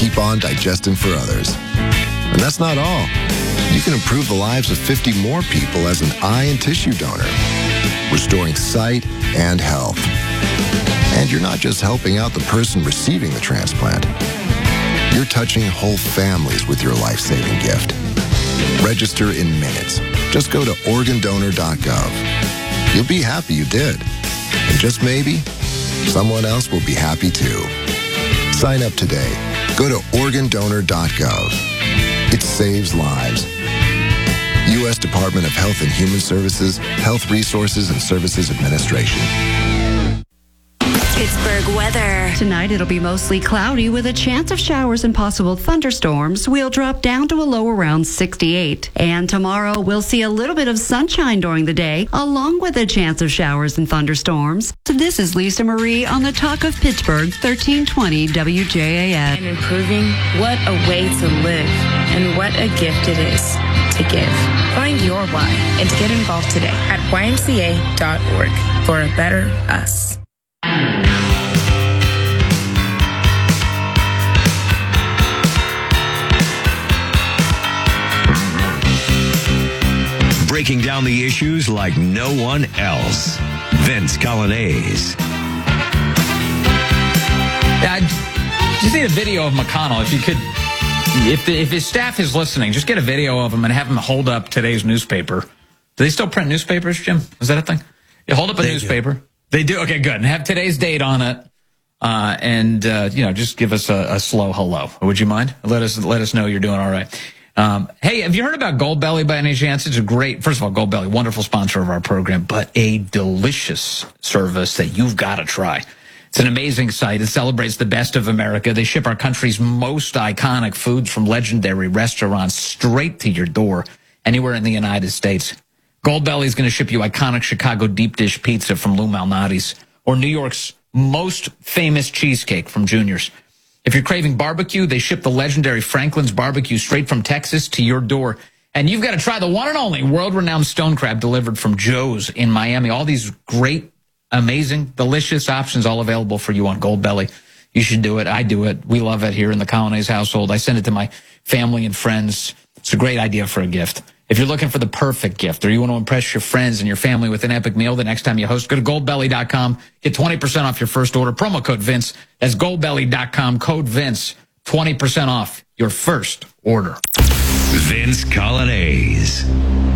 keep on digesting for others. And that's not all. You can improve the lives of 50 more people as an eye and tissue donor, restoring sight and health. And you're not just helping out the person receiving the transplant. You're touching whole families with your life-saving gift. Register in minutes. Just go to organdonor.gov. You'll be happy you did. And just maybe, someone else will be happy too. Sign up today. Go to organdonor.gov. It saves lives. U.S. Department of Health and Human Services, Health Resources and Services Administration. Pittsburgh weather. Tonight it'll be mostly cloudy with a chance of showers and possible thunderstorms. We'll drop down to a low around 68. And tomorrow we'll see a little bit of sunshine during the day, along with a chance of showers and thunderstorms. This is Lisa Marie on the Talk of Pittsburgh, 1320 WJAS. And improving, what a way to live, and what a gift it is to give. Find your why and get involved today at ymca.org for a better us. Breaking down the issues like no one else. Vince Coglianese. I just need a video of McConnell. If you could, if his staff is listening, just get a video of him and have him hold up today's newspaper. Do they still print newspapers, Jim? Is that a thing? You hold up a newspaper. They do? Okay, good. And have today's date on it. Just give us a slow hello. Would you mind? Let us know you're doing all right. Hey, have you heard about Goldbelly by any chance? It's a great, first of all, Goldbelly, wonderful sponsor of our program, but a delicious service that you've got to try. It's an amazing site. It celebrates the best of America. They ship our country's most iconic foods from legendary restaurants straight to your door anywhere in the United States. Goldbelly is going to ship you iconic Chicago deep dish pizza from Lou Malnati's or New York's most famous cheesecake from Junior's. If you're craving barbecue, they ship the legendary Franklin's barbecue straight from Texas to your door. And you've got to try the one and only world-renowned stone crab delivered from Joe's in Miami. All these great, amazing, delicious options all available for you on Goldbelly. You should do it. I do it. We love it here in the Coglianese household. I send it to my family and friends. It's a great idea for a gift. If you're looking for the perfect gift or you want to impress your friends and your family with an epic meal the next time you host, go to goldbelly.com. Get 20% off your first order. Promo code Vince. That's goldbelly.com. Code Vince. 20% off your first order. Vince Coglianese.